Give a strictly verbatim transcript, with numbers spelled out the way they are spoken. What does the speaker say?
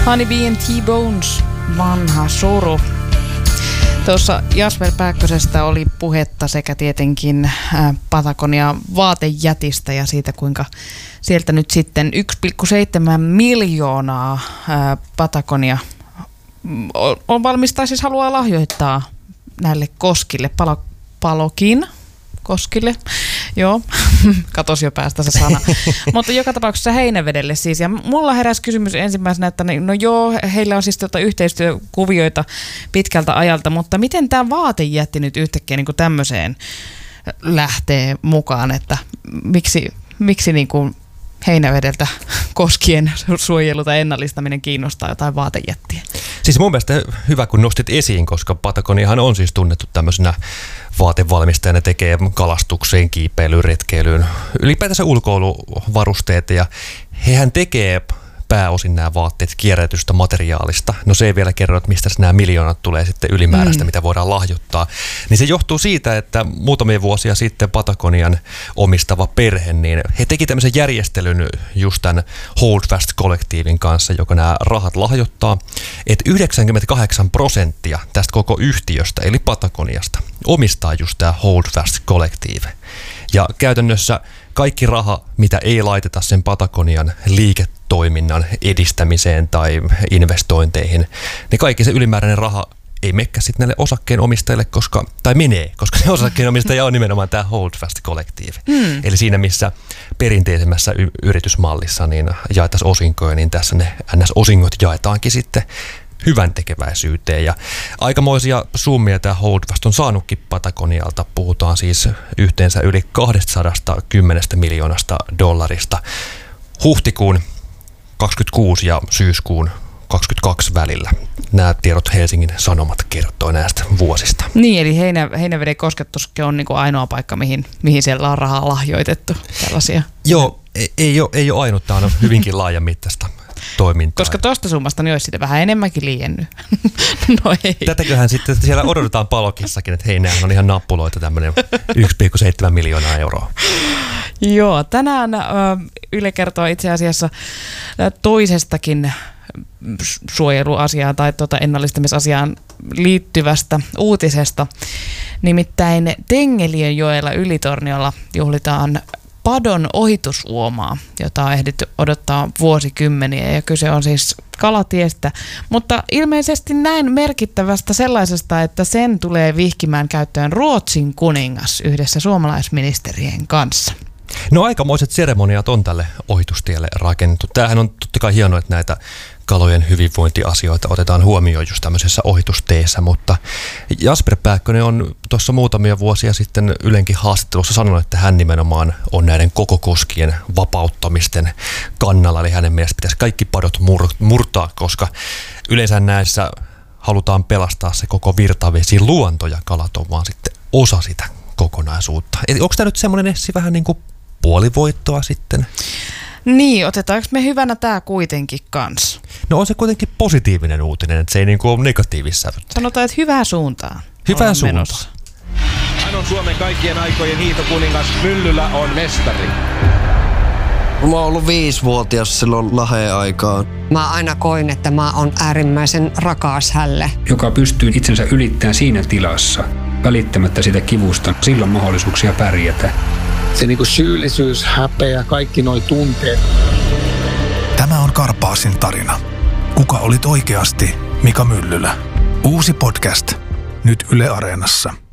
Honeybee and T-Bones, vanha suru. Tuossa Jasper Pääkkösestä oli puhetta sekä tietenkin Patagonia vaatejätistä ja siitä, kuinka sieltä nyt sitten yksi pilkku seitsemän miljoonaa Patagonia on valmis tai siis haluaa lahjoittaa näille koskille, palo, palokin koskille, joo, katos jo päästä se sana, mutta joka tapauksessa Heinävedelle siis, ja mulla heräsi kysymys ensimmäisenä, että no joo, heillä on siis tuota yhteistyökuvioita pitkältä ajalta, mutta miten tämä vaatejätti nyt yhtäkkiä niin kuin tämmöiseen lähtee mukaan, että miksi, miksi niin kuin Heinävedeltä koskien suojelu tai ennallistaminen kiinnostaa jotain vaatejättiä? Siis mun mielestä hyvä, kun nostit esiin, koska Patagoniahan on siis tunnettu tämmöisenä vaatevalmistajana, tekee kalastukseen, kiipeilyyn, retkeilyyn, ylipäätänsä ulkoiluvarusteet, ja hehän tekee pääosin nämä vaatteet kierrätystä materiaalista. No se ei vielä kerro, että mistä nämä miljoonat tulee sitten ylimääräistä, mm. mitä voidaan lahjoittaa. Niin se johtuu siitä, että muutamia vuosia sitten Patagonian omistava perhe, niin he teki tämmöisen järjestelyn just tämän Holdfast-kollektiivin kanssa, joka nämä rahat lahjoittaa, että yhdeksänkymmentäkahdeksan prosenttia tästä koko yhtiöstä, eli Patagoniasta, omistaa just tämä Holdfast-kollektiivi. Ja käytännössä kaikki raha, mitä ei laiteta sen Patagonian liiketoiminnan edistämiseen tai investointeihin, niin kaikki se ylimääräinen raha ei mekkä sitten näille osakkeenomistajille, koska, tai menee, koska se osakkeenomistaja on nimenomaan tämä Holdfast-kollektiivi. Hmm. Eli siinä, missä perinteisemmässä y- yritysmallissa niin jaettaisiin osinkoja, niin tässä ne N S-osingot jaetaankin sitten hyvän tekeväisyyteen. Ja aikamoisia summia tämä Holdfast on saanutkin Patagonialta. Puhutaan siis yhteensä yli kaksisataakymmenen miljoonasta dollarista huhtikuun kaksikymmentäkuusi ja syyskuun kaksikymmentäkaksi välillä. Nämä tiedot Helsingin Sanomat kertoo näistä vuosista. Niin, eli Heinä, Heinäveden kosketuskin on niin kuin ainoa paikka, mihin, mihin siellä on rahaa lahjoitettu. Tällaisia. Joo, ei, ei, ole, ei ole ainut. Tämä on hyvinkin laajamittaista toimintaa. Koska tuosta summasta niin olisi sitten vähän enemmänkin liiennyt. No ei. Tätäköhän sitten siellä odotetaan Palokissakin, että hei, nämä on ihan nappuloita tämmöinen yksi pilkku seitsemän miljoonaa euroa. Joo, tänään ö, Yle kertoo itse asiassa toisestakin suojeluasiaan tai tuota ennallistamisasiaan liittyvästä uutisesta. Nimittäin Tengeliönjoella Ylitorniolla juhlitaan Padon ohitusuomaa, jota on ehditty odottaa vuosikymmeniä, ja kyse on siis kalatiestä, mutta ilmeisesti näin merkittävästä sellaisesta, että sen tulee vihkimään käyttöön Ruotsin kuningas yhdessä suomalaisministerien kanssa. No aikamoiset seremoniat on tälle ohitustielle rakennettu. Tämähän on totta kai hienoa, että näitä kalojen hyvinvointiasioita otetaan huomioon just tämmöisessä ohitusteessä, mutta Jasper Pääkkönen on tuossa muutamia vuosia sitten Ylenkin haastattelussa sanonut, että hän nimenomaan on näiden koko koskien vapauttamisten kannalla, eli hänen mielestä pitäisi kaikki padot mur- murtaa, koska yleensä näissä halutaan pelastaa se koko virtavesi luonto, ja kalat on vaan sitten osa sitä kokonaisuutta. Eli onko tämä nyt semmoinen Essi vähän niin kuin puolivoittoa sitten? Niin, otetaanko me hyvänä tämä kuitenkin kanssa? No on se kuitenkin positiivinen uutinen, että se ei niin kuin ole negatiivissa. Sanotaan, että hyvää suuntaan. Hyvää suuntaan. Hän on Suomen kaikkien aikojen hiihtokuningas, Myllylä on mestari. Mä oon ollut viisivuotias silloin Laheen aikaan. Mä aina koin, että mä oon äärimmäisen rakas hälle. Joka pystyy itsensä ylittämään siinä tilassa, välittämättä sitä kivusta. Silloin mahdollisuuksia pärjätä. Se niinku syyllisyys, häpeä, kaikki noi tunteet. Tämä on Karpaasin tarina. Kuka olit oikeasti Mika Myllylä? Uusi podcast. Nyt Yle Areenassa.